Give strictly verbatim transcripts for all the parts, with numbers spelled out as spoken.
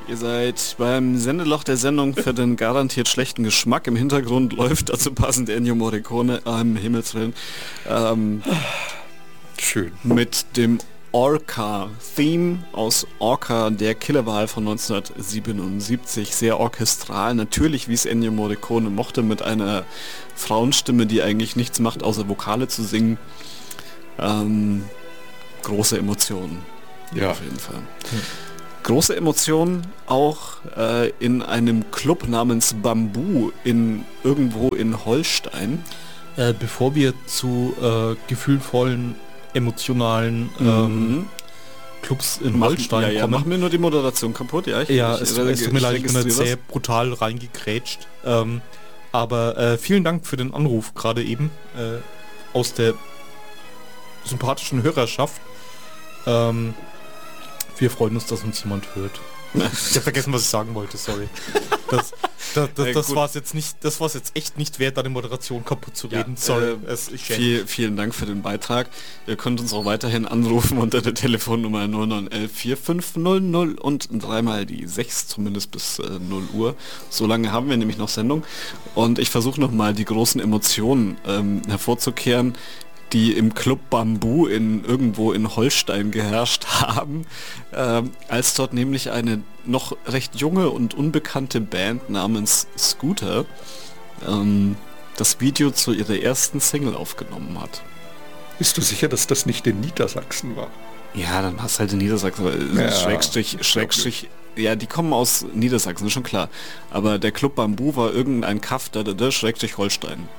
Ihr seid beim Sendeloch der Sendung für den garantiert schlechten Geschmack. Im Hintergrund läuft dazu passend Ennio Morricone, am Himmels Willen. Ähm, Schön. Mit dem Orca-Theme aus Orca, der Killerwahl von neunzehnhundertsiebenundsiebzig. Sehr orchestral, natürlich wie es Ennio Morricone mochte, mit einer Frauenstimme, die eigentlich nichts macht, außer Vokale zu singen. Ähm, große Emotionen. Ja. Auf jeden Fall. Hm. Große Emotionen auch äh, in einem Club namens Bambu in irgendwo in Holstein. Äh, bevor wir zu äh, gefühlvollen, emotionalen mhm. ähm, Clubs in mach, Holstein ja, ja, kommen. Mach mir nur die Moderation kaputt. Ja, ich, ja ich, es, ich, es tut mir leid, ich bin jetzt das. sehr brutal reingekrätscht. Ähm, aber äh, vielen Dank für den Anruf gerade eben äh, aus der sympathischen Hörerschaft. Ähm, Wir freuen uns, dass uns jemand hört. Ich habe vergessen, was ich sagen wollte, sorry. Das, das, das, das war es jetzt nicht, das war es jetzt echt nicht wert, deine Moderation kaputt zu reden. Ja, sorry. Äh, es, viel, vielen Dank für den Beitrag. Ihr könnt uns auch weiterhin anrufen unter der Telefonnummer neun neun eins vier fünf null null und dreimal die sechs, zumindest bis äh, null Uhr. So lange haben wir nämlich noch Sendung. Und ich versuche nochmal die großen Emotionen ähm, hervorzukehren, die im Club Bambu in irgendwo in Holstein geherrscht haben, ähm, als dort nämlich eine noch recht junge und unbekannte Band namens Scooter ähm, das Video zu ihrer ersten Single aufgenommen hat. Bist du sicher, dass das nicht in Niedersachsen war? Ja, dann hast du halt in Niedersachsen, ja, Schrägstrich, Schrägstrich, ja, die kommen aus Niedersachsen, schon klar. Aber der Club Bambu war irgendein Kaff, da, da, Schrägstrich Holstein.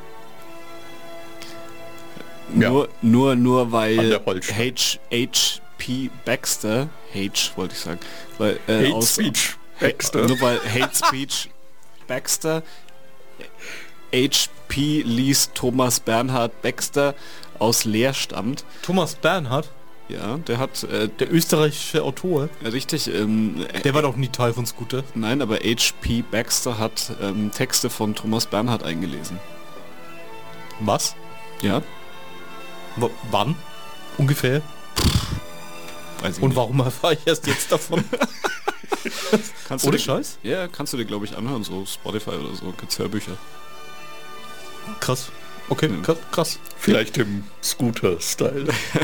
Ja. Nur, nur, nur weil H H P Baxter, H wollte ich sagen, weil, äh, Hate aus, Speech Baxter. Nur weil Hate Speech Baxter, H P liest Thomas Bernhard Baxter aus Leer stammt. Thomas Bernhard? Ja, der hat... Äh, der österreichische Autor? Richtig. Ähm, der war doch nie Teil von Scooter. Nein, aber H P Baxter hat ähm, Texte von Thomas Bernhard eingelesen. Was? Ja. W wann? Ungefähr? Weiß ich Und nicht. warum erfahre ich erst jetzt davon? Kannst Ohne du Scheiß? Ja, kannst du dir, glaube ich, anhören, so Spotify oder so, gibt's Hörbücher. Krass. Okay, ja. krass. Vielleicht im Scooter-Style.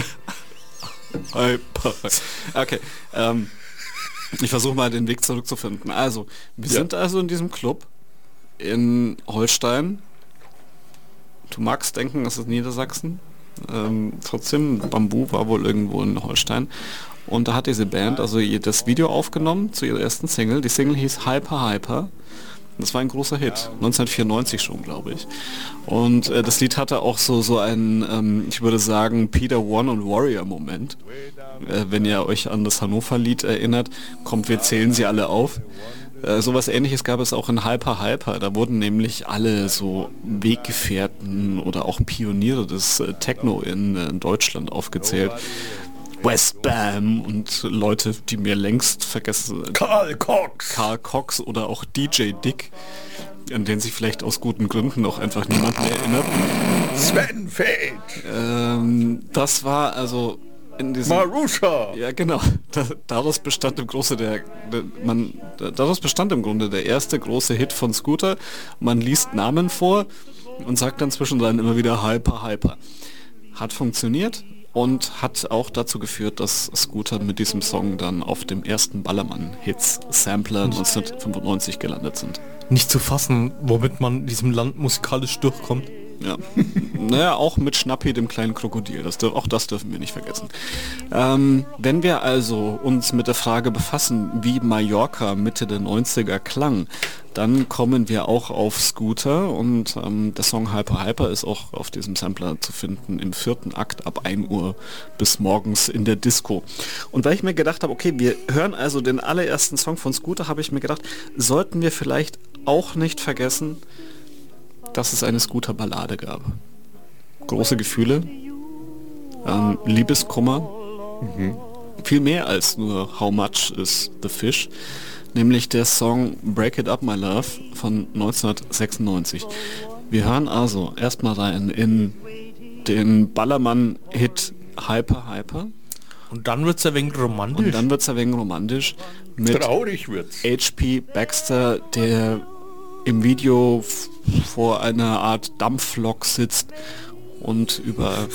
Okay, ähm, ich versuche mal den Weg zurückzufinden. Also, wir ja. sind also in diesem Club in Holstein. Du magst denken, es ist Niedersachsen. Ähm, trotzdem, Bambu war wohl irgendwo in Holstein. Und da hat diese Band also das Video aufgenommen zu ihrer ersten Single. Die Single hieß Hyper Hyper. Das war ein großer Hit, neunzehnhundertvierundneunzig schon, glaube ich. Und äh, das Lied hatte auch so so einen, ähm, ich würde sagen, Peter One und Warrior-Moment. Äh, wenn ihr euch an das Hannover-Lied erinnert, kommt, wir zählen sie alle auf. Äh, sowas Ähnliches gab es auch in Hyper Hyper. Da wurden nämlich alle so Weggefährten oder auch Pioniere des äh, Techno in, äh, in Deutschland aufgezählt. Westbam und Leute, die mir längst vergessen sind. Karl Cox. Karl Cox oder auch D J Dick, an den sich vielleicht aus guten Gründen auch einfach niemand mehr erinnert. Sven Fate. Ähm, das war also in diesem... Marusha. Ja, genau. Da, daraus bestand im Große der, der man daraus bestand im Grunde der erste große Hit von Scooter. Man liest Namen vor und sagt dann zwischendrin immer wieder Hyper Hyper. Hat funktioniert. Und hat auch dazu geführt, dass Scooter mit diesem Song dann auf dem ersten Ballermann-Hits-Sampler neunzehnhundertfünfundneunzig gelandet sind. Nicht zu fassen, womit man in diesem Land musikalisch durchkommt. Ja, naja, auch mit Schnappi, dem kleinen Krokodil. Das, auch das dürfen wir nicht vergessen. Ähm, wenn wir also uns mit der Frage befassen, wie Mallorca Mitte der neunziger klang, dann kommen wir auch auf Scooter und ähm, der Song Hyper Hyper ist auch auf diesem Sampler zu finden im vierten Akt ab ein Uhr bis morgens in der Disco. Und weil ich mir gedacht habe, okay, wir hören also den allerersten Song von Scooter, habe ich mir gedacht, sollten wir vielleicht auch nicht vergessen, dass es eine Scooter-Ballade gab. Große Gefühle, ähm, Liebeskummer, mhm. viel mehr als nur How Much is the Fish, nämlich der Song Break It Up My Love von neunzehnhundertsechsundneunzig. Wir hören also erstmal rein in den Ballermann-Hit Hyper Hyper. Und dann wird's ein wenig romantisch. Und dann wird's ein wenig romantisch mit Traurig wird's. H P Baxter, der im Video f- vor einer Art Dampflok sitzt und über...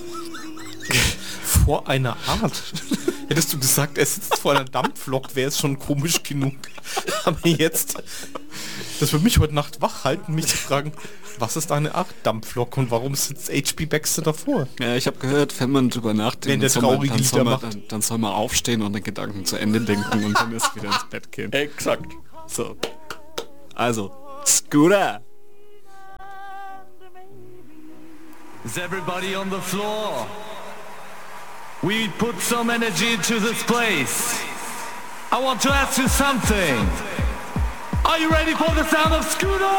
Vor einer Art. Hättest du gesagt, er sitzt vor einer Dampflok, wäre es schon komisch genug. Aber jetzt, das würde mich heute Nacht wach halten, mich zu fragen, was ist eine Art Dampflok und warum sitzt H P Baxter davor? Ja, ich habe gehört, wenn man drüber nachdenkt, Wenn der dann, soll man, traurige dann, soll Lieder man, macht. dann, dann soll man aufstehen und den Gedanken zu Ende denken und dann ist wieder ins Bett gehen. Exakt. So. Also, Scooter! Is everybody on the floor? We put some energy into this place. I want to ask you something. Are you ready for the sound of Scooter?